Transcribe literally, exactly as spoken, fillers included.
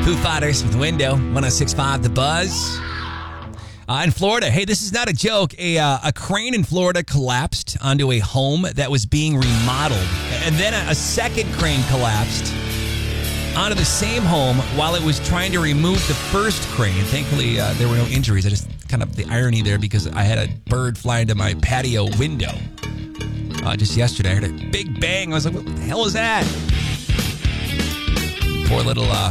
Foo Fighters with Window, one oh six point five The Buzz. Uh, in Florida, hey, this is not a joke. A, uh, a crane in Florida collapsed onto a home that was being remodeled. And then a, a second crane collapsed onto the same home while it was trying to remove the first crane. Thankfully, uh, there were no injuries. I just kind of the irony there because I had a bird fly into my patio window uh, just yesterday. I heard a big bang. I was like, what the hell is that? Poor little uh,